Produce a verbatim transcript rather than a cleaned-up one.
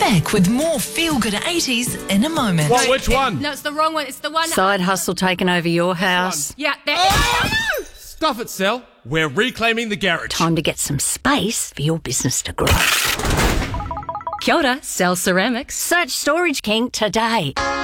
Back with more feel-good eighties in a moment. What, which one? No, it's the wrong one. It's the one. Side hustle taking over your house. Yeah, there. Oh! Stuff it, Sal. We're reclaiming the garage. Time to get some space for your business to grow. Kia ora, Cell Ceramics. Search Storage King today.